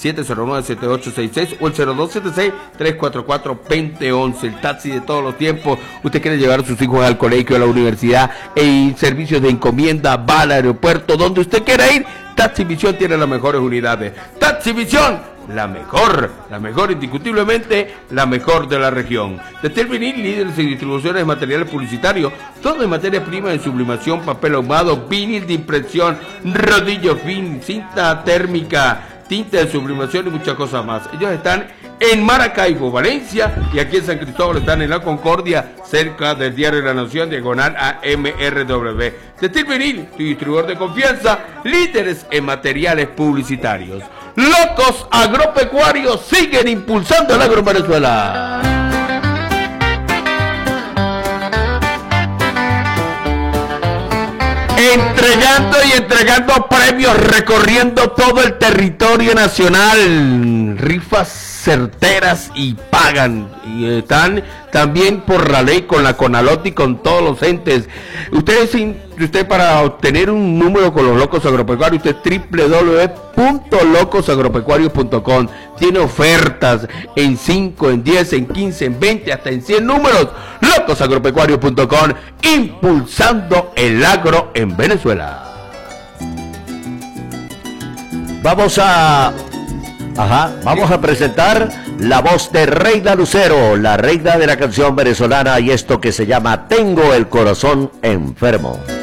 709-7866 o el 0276-344-2011. El taxi de todos los tiempos. Usted quiere llevar a sus hijos al colegio, a la universidad, y servicios de encomienda, va al aeropuerto, donde usted quiera ir. Taxi Visión tiene las mejores unidades. Taxi Visión, la mejor indiscutiblemente, la mejor de la región. Textil Vinil, líderes en distribuciones de materiales publicitarios, todo en materia prima de sublimación, papel ahumado, vinil de impresión, rodillo fin, cinta térmica, tinta de sublimación y muchas cosas más. Ellos están en Maracaibo, Valencia, y aquí en San Cristóbal están en La Concordia, cerca del Diario de la Nación, diagonal a MRW. Textil Vinil, tu distribuidor de confianza, líderes en materiales publicitarios. Locos Agropecuarios siguen impulsando el agro en Venezuela. Entregando premios, recorriendo todo el territorio nacional. Rifas certeras y pagan. Y están también por la ley con la CONALOT y con todos los entes. Usted para obtener un número con los Locos Agropecuarios, usted www.locosagropecuarios.com. Tiene ofertas en 5, en 10, en 15, en 20, hasta en 100 números. Locosagropecuarios.com, impulsando el agro en Venezuela. Vamos a presentar la voz de Reina Lucero, la reina de la canción venezolana, y esto que se llama Tengo el corazón enfermo.